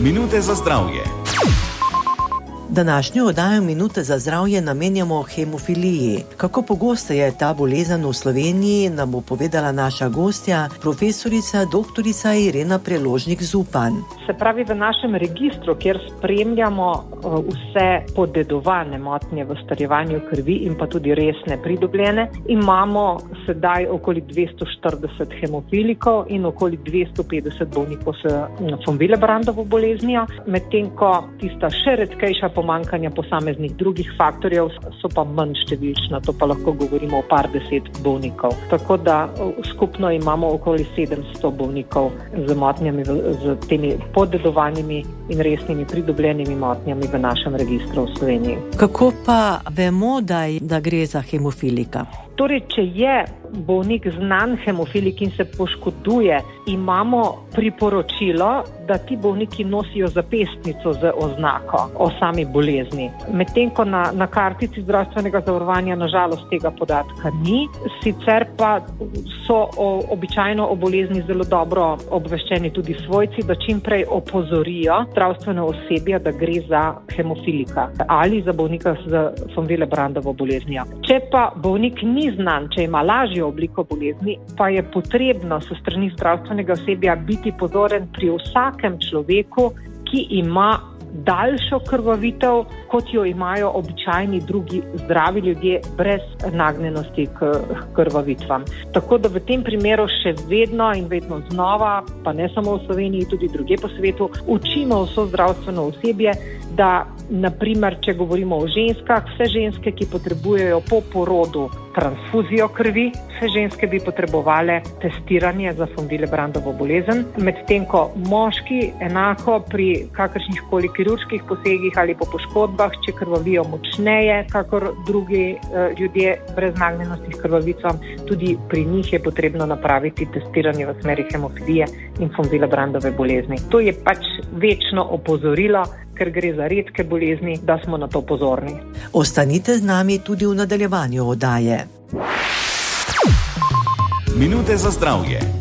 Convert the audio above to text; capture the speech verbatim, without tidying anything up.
Minute za zdravje. Današnjo oddajo Minute za zdravje namenjamo hemofiliji. Kako pogosta je ta bolezen v Sloveniji, nam bo povedala naša gostja, profesorica doktorica Irena Preložnik-Zupan. Se pravi, v našem registru, kjer spremljamo vse podedovane motnje v starjevanju krvi in pa tudi resne pridobljene, imamo sedaj okoli dvesto štirideset hemofilikov in okoli dvesto petdeset bolnikov s von Willebrandova boleznijo, medtem ko tista še redkejša pomanjkanja posameznih drugih faktorjev so pa manj številčna, to pa lahko govorimo o par deset bolnikov. Tako da skupno imamo okoli sedemsto bolnikov z motnjami, z temi podedovanimi in resnimi pridobljenimi motnjami v našem registru v Sloveniji. Kako pa vemo, da, da gre za hemofilika? Torej, če je bolnik znan hemofilik in se poškoduje, imamo priporočilo, da ti bolniki nosijo zapestnico z oznako o sami bolezni. Medtem ko na, na kartici zdravstvenega zavarovanja nažalost tega podatka ni, sicer pa so o, običajno o bolezni zelo dobro obveščeni tudi svojci, da čim prej opozorijo zdravstveno osebje, da gre za hemofilika ali za bolnika z von Willebrandovo boleznijo. Če pa bolnik ni znan, če ima lažjo obliko bolezni, pa je potrebno s strani zdravstvenega osebja biti pozoren pri vsakem človeku, ki ima daljšo krvavitev, kot jo imajo običajni drugi zdravi ljudje brez nagnjenosti k krvavitvam. Tako da v tem primeru še vedno in vedno znova, pa ne samo v Sloveniji, tudi drugje po svetu, učimo vso zdravstveno osebje, da naprimer, če govorimo o ženskah, vse ženske, ki potrebujejo po porodu transfuzijo krvi, vse ženske bi potrebovale testiranje za von Willebrandovo bolezen, medtem ko moški enako pri kakršnih koli kirurških posegih ali po poškodbah, če krvavijo močneje, kakor drugi eh, ljudje brez nagnjenosti k krvavicam, tudi pri njih je potrebno napraviti testiranje v smeri hemofilije in von Willebrandove bolezni. To je pač večno opozorilo, ker gre za redke bolezni, da smo na to pozorni. Ostanite z nami tudi v nadaljevanju oddaje. Minute za zdravje.